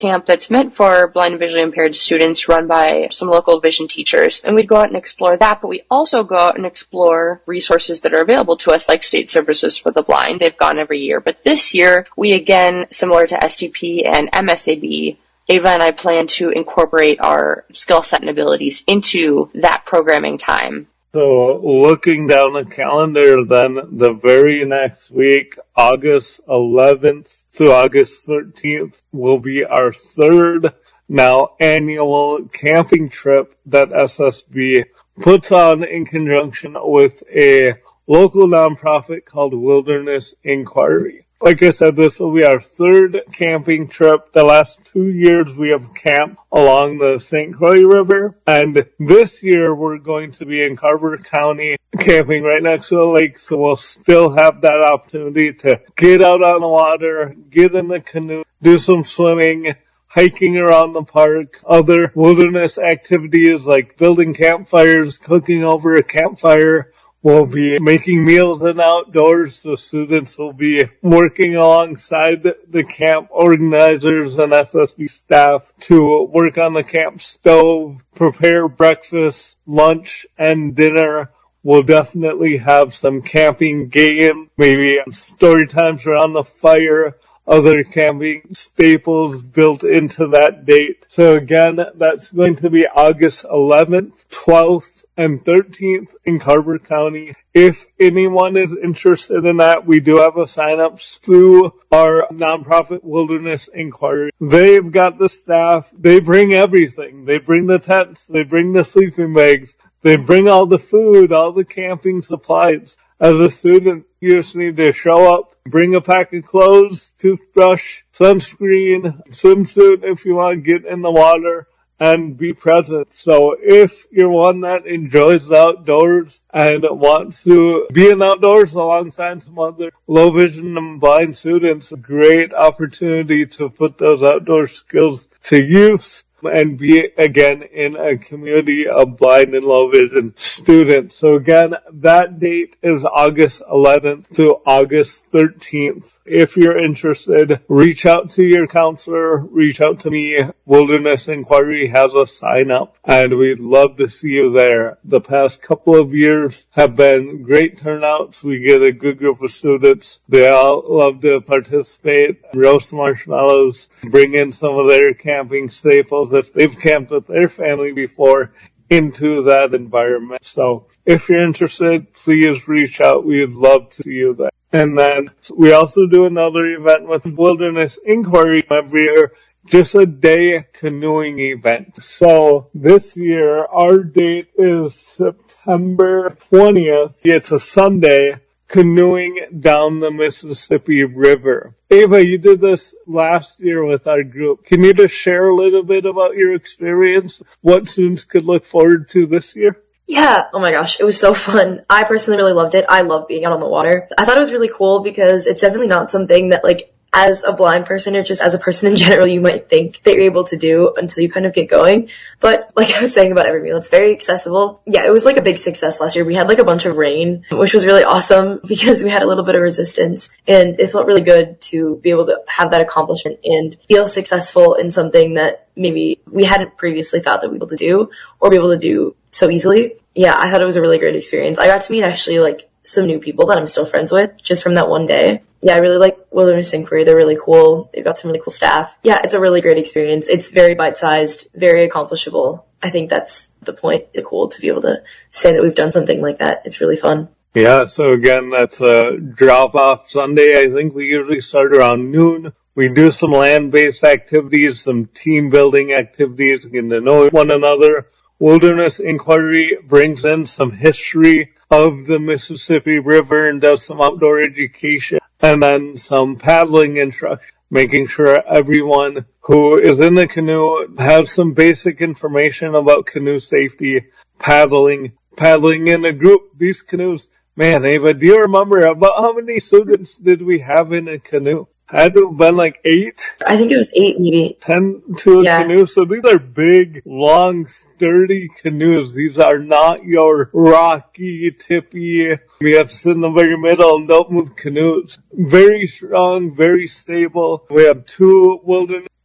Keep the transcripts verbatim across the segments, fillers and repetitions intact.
camp that's meant for blind and visually impaired students run by some local vision teachers. And we'd go out and explore that, but we also go out and explore resources that are available to us, like State Services for the Blind. They've gone every year. But this year, we again, similar to S T P and M S A B, Ava and I plan to incorporate our skill set and abilities into that programming time. So looking down the calendar, then the very next week, August eleventh to August thirteenth, will be our third now annual camping trip that S S B puts on in conjunction with a local nonprofit called Wilderness Inquiry. Like I said, this will be our third camping trip. The last two years we have camped along the Saint Croix River, and this year we're going to be in Carver County camping right next to the lake, so we'll still have that opportunity to get out on the water, get in the canoe, do some swimming, hiking around the park, other wilderness activities like building campfires, cooking over a campfire. We'll be making meals in outdoors, so students will be working alongside the camp organizers and S S B staff to work on the camp stove, prepare breakfast, lunch, and dinner. We'll definitely have some camping games, maybe story times around the fire, other camping staples built into that date. So again, that's going to be August eleventh, twelfth, and thirteenth in Carver County. If anyone is interested in that, we do have a sign-up through our nonprofit Wilderness Inquiry. They've got the staff. They bring everything. They bring the tents. They bring the sleeping bags. They bring all the food, all the camping supplies. As a student, you just need to show up, bring a pack of clothes, toothbrush, sunscreen, swimsuit if you want to get in the water, and be present. So if you're one that enjoys the outdoors and wants to be in outdoors alongside some other low vision and blind students, a great opportunity to put those outdoor skills to use and be, again, in a community of blind and low vision students. So again, that date is August eleventh to August thirteenth. If you're interested, reach out to your counselor, reach out to me. Wilderness Inquiry has a sign up, and we'd love to see you there. The past couple of years have been great turnouts. We get a good group of students. They all love to participate, roast marshmallows, bring in some of their camping staples if they've camped with their family before into that environment. So if you're interested, please reach out. We'd love to see you there. And then we also do another event with Wilderness Inquiry every year, just a day canoeing event. So this year, our date is September twentieth. It's a Sunday, canoeing down the Mississippi River. Ava, you did this last year with our group. Can you just share a little bit about your experience, what students could look forward to this year? Yeah. Oh my gosh. It was so fun. I personally really loved it. I love being out on the water. I thought it was really cool because it's definitely not something that, like, as a blind person or just as a person in general, you might think that you're able to do until you kind of get going. But like I was saying about every meal, it's very accessible. Yeah, it was like a big success last year. We had like a bunch of rain, which was really awesome because we had a little bit of resistance, and it felt really good to be able to have that accomplishment and feel successful in something that maybe we hadn't previously thought that we'd be able to do or be able to do so easily. Yeah, I thought it was a really great experience. I got to meet actually like some new people that I'm still friends with just from that one day. Yeah, I really like Wilderness Inquiry. They're really cool. They've got some really cool staff. Yeah, it's a really great experience. It's very bite-sized, very accomplishable. I think that's the point. It's cool to be able to say that we've done something like that. It's really fun. Yeah, so again, that's a drop-off Sunday. I think we usually start around noon. We do some land-based activities, some team-building activities, getting to know one another. Wilderness Inquiry brings in some history of the Mississippi River and does some outdoor education and then some paddling instruction, making sure everyone who is in the canoe has some basic information about canoe safety, paddling, paddling in a group. These canoes, man, Ava, do you remember about how many students did we have in a canoe? Had to have been like eight. I think it was eight, maybe. Ten to a yeah. canoe. So these are big, long, sturdy canoes. These are not your rocky, tippy, you have to sit in the very middle and don't move canoes. Very strong, very stable. We have two Wilderness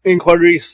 inquiries